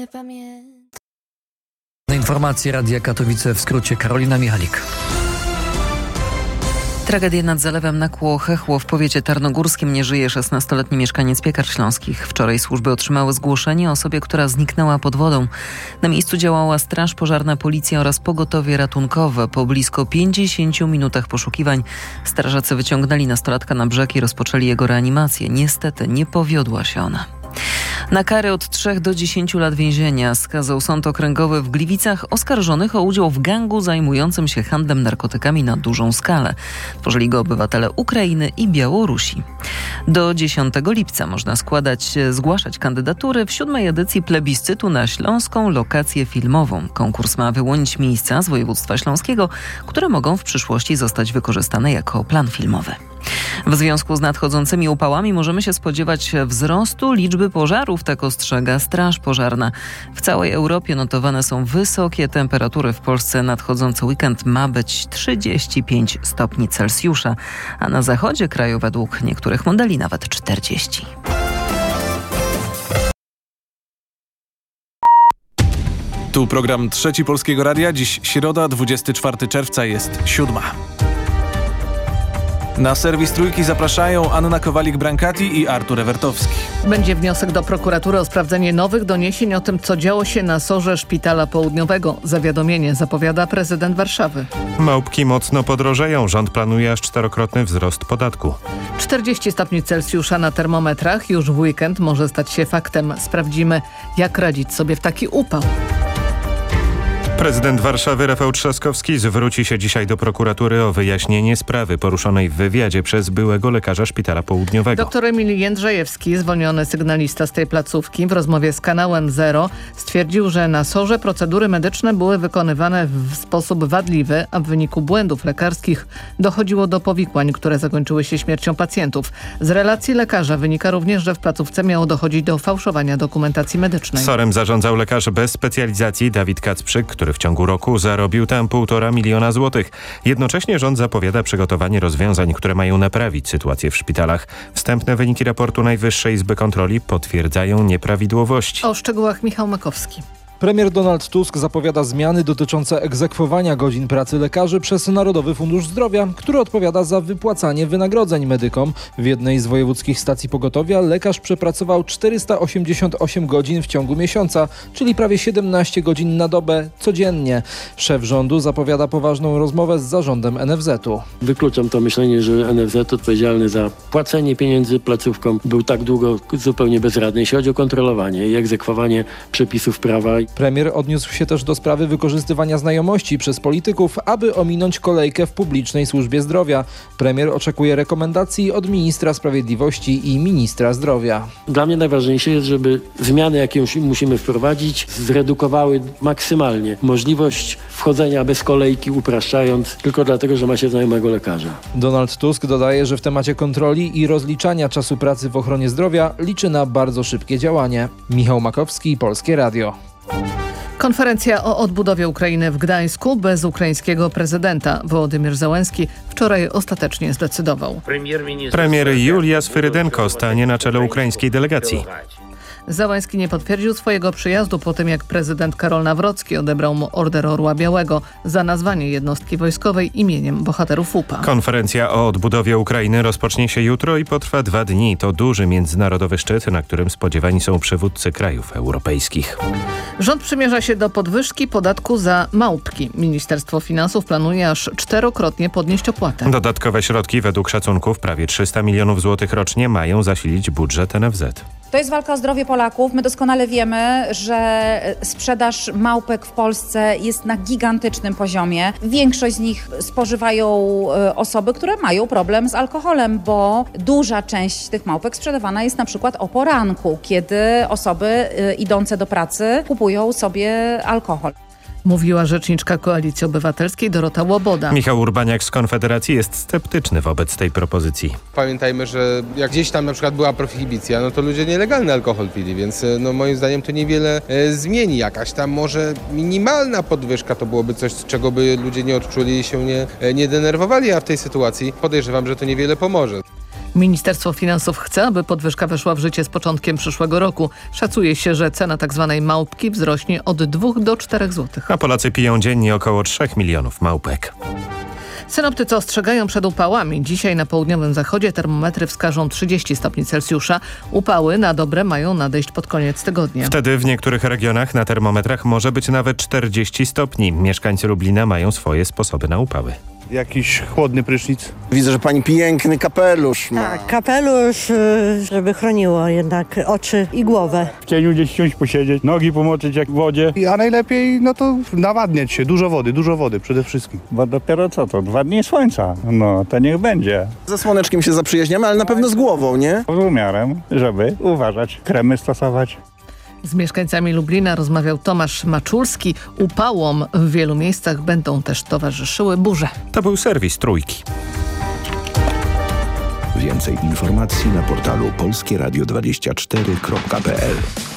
Informacje Radia Katowice, w skrócie Karolina Michalik. Tragedia nad zalewem Nakło-Chechło w powiecie tarnogórskim. Nie żyje 16-letni mieszkaniec Piekar Śląskich. Wczoraj służby otrzymały zgłoszenie o osobie, która zniknęła pod wodą. Na miejscu działała straż pożarna, policja oraz pogotowie ratunkowe. Po blisko 50 minutach poszukiwań strażacy wyciągnęli nastolatka na brzeg i rozpoczęli jego reanimację. Niestety nie powiodła się ona. Na karę od 3 do 10 lat więzienia skazał Sąd Okręgowy w Gliwicach oskarżonych o udział w gangu zajmującym się handlem narkotykami na dużą skalę. Tworzyli go obywatele Ukrainy i Białorusi. Do 10 lipca można zgłaszać kandydatury w 7. edycji plebiscytu na śląską lokację filmową. Konkurs ma wyłonić miejsca z województwa śląskiego, które mogą w przyszłości zostać wykorzystane jako plan filmowy. W związku z nadchodzącymi upałami możemy się spodziewać wzrostu liczby pożarów, tak ostrzega Straż Pożarna. W całej Europie notowane są wysokie temperatury. W Polsce nadchodzący weekend ma być 35 stopni Celsjusza, a na zachodzie kraju według niektórych modeli nawet 40. Tu program Trzeci Polskiego Radia. Dziś środa, 24 czerwca, jest 7. Na serwis Trójki zapraszają Anna Kowalik-Brankati i Artur Ewertowski. Będzie wniosek do prokuratury o sprawdzenie nowych doniesień o tym, co działo się na sorze Szpitala Południowego. Zawiadomienie zapowiada prezydent Warszawy. Małpki mocno podrożeją. Rząd planuje aż 4-krotny wzrost podatku. 40 stopni Celsjusza na termometrach już w weekend może stać się faktem. Sprawdzimy, jak radzić sobie w taki upał. Prezydent Warszawy Rafał Trzaskowski zwróci się dzisiaj do prokuratury o wyjaśnienie sprawy poruszonej w wywiadzie przez byłego lekarza Szpitala Południowego. Dr Emil Jędrzejewski, zwolniony sygnalista z tej placówki, w rozmowie z kanałem Zero stwierdził, że na sorze procedury medyczne były wykonywane w sposób wadliwy, a w wyniku błędów lekarskich dochodziło do powikłań, które zakończyły się śmiercią pacjentów. Z relacji lekarza wynika również, że w placówce miało dochodzić do fałszowania dokumentacji medycznej. SOR-em zarządzał lekarz bez specjalizacji Dawid Kacprzyk, który w ciągu roku zarobił tam 1,5 miliona złotych. Jednocześnie rząd zapowiada przygotowanie rozwiązań, które mają naprawić sytuację w szpitalach. Wstępne wyniki raportu Najwyższej Izby Kontroli potwierdzają nieprawidłowości. O szczegółach Michał Makowski. Premier Donald Tusk zapowiada zmiany dotyczące egzekwowania godzin pracy lekarzy przez Narodowy Fundusz Zdrowia, który odpowiada za wypłacanie wynagrodzeń medykom. W jednej z wojewódzkich stacji pogotowia lekarz przepracował 488 godzin w ciągu miesiąca, czyli prawie 17 godzin na dobę codziennie. Szef rządu zapowiada poważną rozmowę z zarządem NFZ-u. Wykluczam to myślenie, że NFZ odpowiedzialny za płacenie pieniędzy placówkom był tak długo zupełnie bezradny, jeśli chodzi o kontrolowanie i egzekwowanie przepisów prawa. Premier odniósł się też do sprawy wykorzystywania znajomości przez polityków, aby ominąć kolejkę w publicznej służbie zdrowia. Premier oczekuje rekomendacji od ministra sprawiedliwości i ministra zdrowia. Dla mnie najważniejsze jest, żeby zmiany, jakie musimy wprowadzić, zredukowały maksymalnie możliwość wchodzenia bez kolejki, upraszczając, tylko dlatego, że ma się znajomego lekarza. Donald Tusk dodaje, że w temacie kontroli i rozliczania czasu pracy w ochronie zdrowia liczy na bardzo szybkie działanie. Michał Makowski, Polskie Radio. Konferencja o odbudowie Ukrainy w Gdańsku bez ukraińskiego prezydenta. Wołodymyr Zełenski wczoraj ostatecznie zdecydował. Premier Julia Swyrydenko stanie na czele ukraińskiej delegacji. Zełenski nie potwierdził swojego przyjazdu po tym, jak prezydent Karol Nawrocki odebrał mu Order Orła Białego za nazwanie jednostki wojskowej imieniem bohaterów UPA. Konferencja o odbudowie Ukrainy rozpocznie się jutro i potrwa 2 dni. To duży międzynarodowy szczyt, na którym spodziewani są przywódcy krajów europejskich. Rząd przymierza się do podwyżki podatku za małpki. Ministerstwo Finansów planuje aż 4-krotnie podnieść opłatę. Dodatkowe środki według szacunków prawie 300 milionów złotych rocznie mają zasilić budżet NFZ. To jest walka o zdrowie Polaków. My doskonale wiemy, że sprzedaż małpek w Polsce jest na gigantycznym poziomie. Większość z nich spożywają osoby, które mają problem z alkoholem, bo duża część tych małpek sprzedawana jest na przykład o poranku, kiedy osoby idące do pracy kupują sobie alkohol. Mówiła rzeczniczka Koalicji Obywatelskiej Dorota Łoboda. Michał Urbaniak z Konfederacji jest sceptyczny wobec tej propozycji. Pamiętajmy, że jak gdzieś tam na przykład była prohibicja, no to ludzie nielegalny alkohol pili, więc no moim zdaniem to niewiele zmieni. Jakaś tam może minimalna podwyżka to byłoby coś, czego by ludzie nie odczuli i się nie denerwowali, a w tej sytuacji podejrzewam, że to niewiele pomoże. Ministerstwo Finansów chce, aby podwyżka weszła w życie z początkiem przyszłego roku. Szacuje się, że cena tzw. małpki wzrośnie od 2 do 4 zł. A Polacy piją dziennie około 3 milionów małpek. Synoptycy ostrzegają przed upałami. Dzisiaj na południowym zachodzie termometry wskażą 30 stopni Celsjusza. Upały na dobre mają nadejść pod koniec tygodnia. Wtedy w niektórych regionach na termometrach może być nawet 40 stopni. Mieszkańcy Lublina mają swoje sposoby na upały. Jakiś chłodny prysznic. Widzę, że pani piękny kapelusz ma. Tak, kapelusz, żeby chroniło jednak oczy i głowę. W cieniu gdzieś siąść, posiedzieć, nogi pomoczyć jak w wodzie. A najlepiej to nawadniać się, dużo wody przede wszystkim. Bo dopiero 2 dni słońca, to niech będzie. Ze słoneczkiem się zaprzyjaźniamy, ale na pewno z głową, nie? Z umiarem, żeby uważać, kremy stosować. Z mieszkańcami Lublina rozmawiał Tomasz Maczulski. Upałom w wielu miejscach będą też towarzyszyły burze. To był serwis Trójki. Więcej informacji na portalu polskieradio24.pl.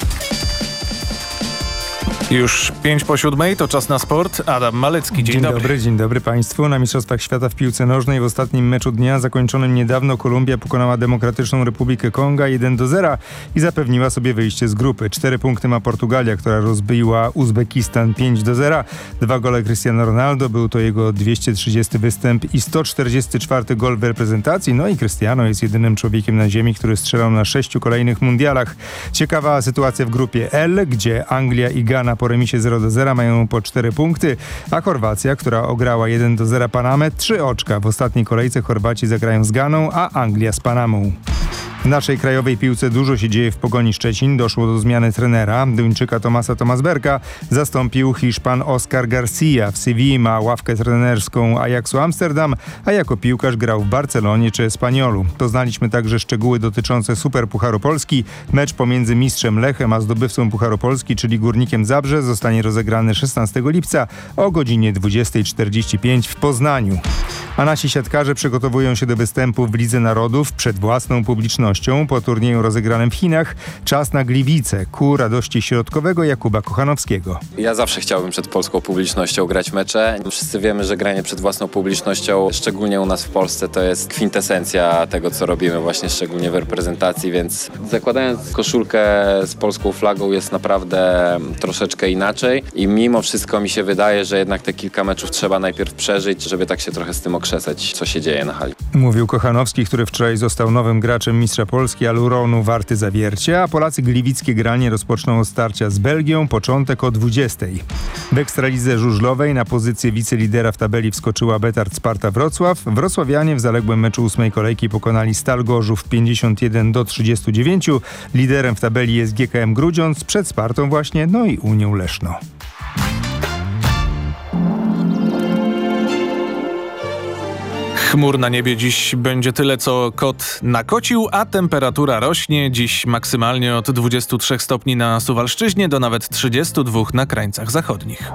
Już 6:05, to czas na sport. Adam Malecki, dzień dobry. Dzień dobry Państwu. Na Mistrzostwach Świata w piłce nożnej w ostatnim meczu dnia zakończonym niedawno Kolumbia pokonała Demokratyczną Republikę Konga 1-0 i zapewniła sobie wyjście z grupy. 4 punkty ma Portugalia, która rozbiła Uzbekistan 5-0. 2 gole Cristiano Ronaldo, był to jego 230 występ i 144 gol w reprezentacji. No i Cristiano jest jedynym człowiekiem na ziemi, który strzelał na 6 kolejnych mundialach. Ciekawa sytuacja w grupie L, gdzie Anglia i Ghana po remisie 0-0 mają po 4 punkty, a Chorwacja, która ograła 1-0 Panamę, 3 oczka. W ostatniej kolejce Chorwaci zagrają z Ghaną, a Anglia z Panamą. W naszej krajowej piłce dużo się dzieje w Pogoni Szczecin. Doszło do zmiany trenera. Duńczyka Tomasa Tomasberga zastąpił Hiszpan Oscar Garcia. W Sewilli ma ławkę trenerską Ajaxu Amsterdam, a jako piłkarz grał w Barcelonie czy Espaniolu. Poznaliśmy także szczegóły dotyczące Superpucharu Polski. Mecz pomiędzy mistrzem Lechem a zdobywcą Pucharu Polski, czyli Górnikiem Zabrze, zostanie rozegrany 16 lipca o godzinie 20:45 w Poznaniu. A nasi siatkarze przygotowują się do występu w Lidze Narodów przed własną publicznością. Po turnieju rozegranym w Chinach czas na Gliwice ku radości środkowego Jakuba Kochanowskiego. Ja zawsze chciałbym przed polską publicznością grać mecze. Wszyscy wiemy, że granie przed własną publicznością, szczególnie u nas w Polsce, to jest kwintesencja tego, co robimy właśnie szczególnie w reprezentacji, więc zakładając koszulkę z polską flagą jest naprawdę troszeczkę inaczej i mimo wszystko mi się wydaje, że jednak te kilka meczów trzeba najpierw przeżyć, żeby tak się trochę z tym okrzesać, co się dzieje na hali. Mówił Kochanowski, który wczoraj został nowym graczem mistrza Polski Aluronu Warty Zawiercie, a Polacy gliwickie granie rozpoczną od starcia z Belgią, początek o 20:00. W Ekstralidze żużlowej na pozycję wicelidera w tabeli wskoczyła Betard Sparta Wrocław. Wrocławianie w zaległym meczu 8. kolejki pokonali Stal Gorzów 51-39. Liderem w tabeli jest GKM Grudziądz, przed Spartą właśnie, no i Unią Leszno. Chmur na niebie dziś będzie tyle, co kot nakocił, a temperatura rośnie dziś maksymalnie od 23 stopni na Suwalszczyźnie do nawet 32 na krańcach zachodnich.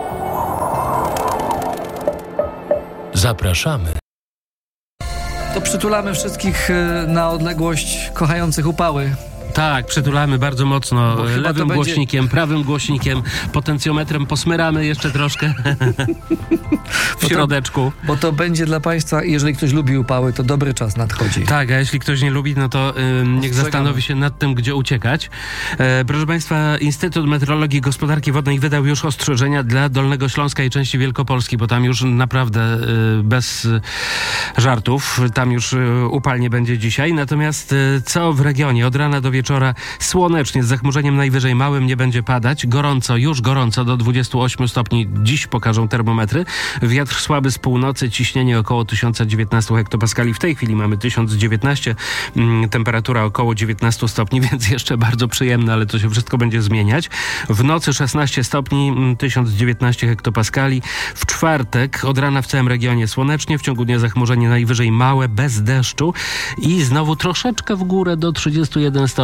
Zapraszamy. To przytulamy wszystkich na odległość kochających upały. Tak, przytulamy bardzo mocno lewym głośnikiem, prawym głośnikiem, potencjometrem posmyramy jeszcze troszkę w środeczku. Bo to będzie dla Państwa, jeżeli ktoś lubi upały, to dobry czas nadchodzi. Tak, a jeśli ktoś nie lubi, no to niech zastanowi się nad tym, gdzie uciekać. Proszę Państwa, Instytut Meteorologii i Gospodarki Wodnej wydał już ostrzeżenia dla Dolnego Śląska i części Wielkopolski, bo tam już naprawdę bez żartów, tam już upalnie będzie dzisiaj. Natomiast co w regionie? Od rana do wieczora słonecznie, z zachmurzeniem najwyżej małym, nie będzie padać. Gorąco, już gorąco, do 28 stopni dziś pokażą termometry. Wiatr słaby z północy, ciśnienie około 1019 hektopaskali. W tej chwili mamy 1019, temperatura około 19 stopni, więc jeszcze bardzo przyjemne, ale to się wszystko będzie zmieniać. W nocy 16 stopni, 1019 hektopaskali. W czwartek od rana w całym regionie słonecznie, w ciągu dnia zachmurzenie najwyżej małe, bez deszczu i znowu troszeczkę w górę do 31 stopni.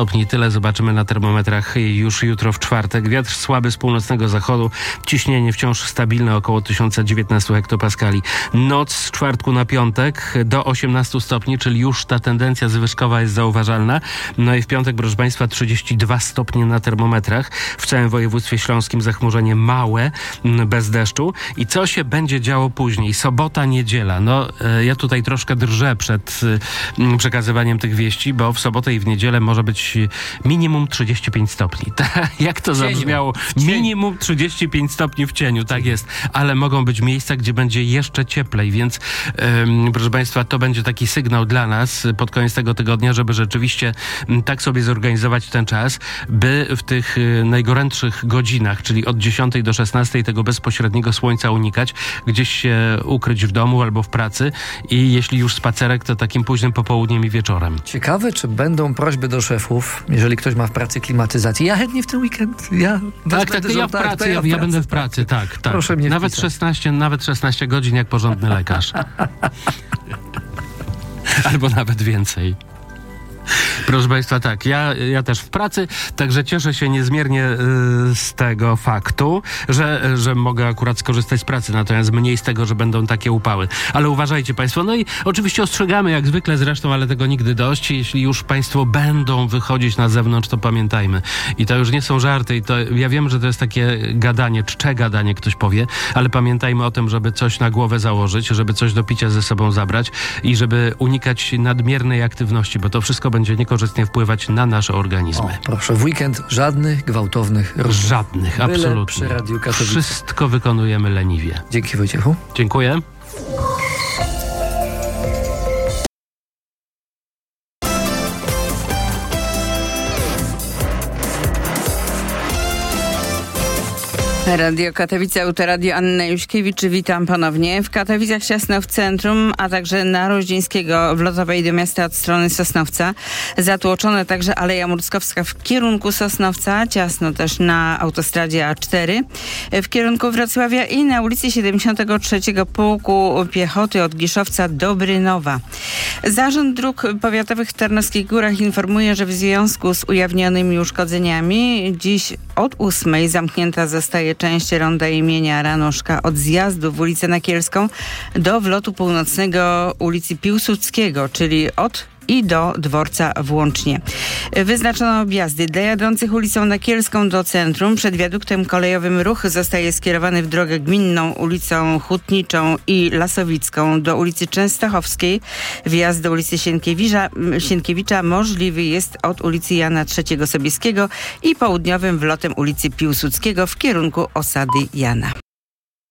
stopni. Tyle zobaczymy na termometrach już jutro w czwartek. Wiatr słaby z północnego zachodu. Ciśnienie wciąż stabilne, około 1019 hektopaskali. Noc z czwartku na piątek do 18 stopni, czyli już ta tendencja zwyżkowa jest zauważalna. No i w piątek, proszę Państwa, 32 stopnie na termometrach. W całym województwie śląskim zachmurzenie małe, bez deszczu. I co się będzie działo później? Sobota, niedziela. No, ja tutaj troszkę drżę przed przekazywaniem tych wieści, bo w sobotę i w niedzielę może być minimum 35 stopni. Jak to zabrzmiało? Minimum 35 stopni w cieniu, tak jest. Ale mogą być miejsca, gdzie będzie jeszcze cieplej, więc proszę Państwa, to będzie taki sygnał dla nas pod koniec tego tygodnia, żeby rzeczywiście tak sobie zorganizować ten czas, by w tych najgorętszych godzinach, czyli od 10 do 16 tego bezpośredniego słońca unikać, gdzieś się ukryć w domu albo w pracy i jeśli już spacerek, to takim późnym popołudniem i wieczorem. Ciekawe, czy będą prośby do szefów, jeżeli ktoś ma w pracy klimatyzację. Ja chętnie w ten weekend. Ja będę w pracy, tak. Proszę mnie nawet 16 godzin jak porządny lekarz. Albo nawet więcej. Proszę Państwa, tak, ja też w pracy, także cieszę się niezmiernie z tego faktu, że mogę akurat skorzystać z pracy, natomiast mniej z tego, że będą takie upały. Ale uważajcie Państwo, no i oczywiście ostrzegamy jak zwykle zresztą, ale tego nigdy dość. Jeśli już Państwo będą wychodzić na zewnątrz, to pamiętajmy. I to już nie są żarty i to ja wiem, że to jest takie gadanie, czcze gadanie, ktoś powie, ale pamiętajmy o tym, żeby coś na głowę założyć, żeby coś do picia ze sobą zabrać i żeby unikać nadmiernej aktywności, bo to wszystko będzie niekorzystnie wpływać na nasze organizmy. Proszę, w weekend żadnych gwałtownych ruchów. Żadnych, absolutnie. Przy Radiu Katowice. Wszystko wykonujemy leniwie. Dzięki, Wojciechu. Dziękuję. Radio Katowice, Autoradio, Anna Juśkiewicz. Witam ponownie. W Katowicach ciasno w centrum, a także na Roździńskiego w lotowej do miasta od strony Sosnowca. Zatłoczone także Aleja Murskowska w kierunku Sosnowca. Ciasno też na autostradzie A4 w kierunku Wrocławia i na ulicy 73 Pułku Piechoty od Giszowca do Brynowa. Zarząd Dróg Powiatowych w Tarnowskich Górach informuje, że w związku z ujawnionymi uszkodzeniami dziś od 8 zamknięta zostaje część ronda imienia Ranoszka od zjazdu w ulicę Nakielską do wlotu północnego ulicy Piłsudskiego, czyli od i do dworca włącznie. Wyznaczono objazdy dla jadących ulicą Nakielską do centrum. Przed wiaduktem kolejowym ruch zostaje skierowany w drogę gminną ulicą Hutniczą i Lasowicką do ulicy Częstochowskiej. Wjazd do ulicy Sienkiewicza możliwy jest od ulicy Jana III Sobieskiego i południowym wlotem ulicy Piłsudskiego w kierunku osady Jana.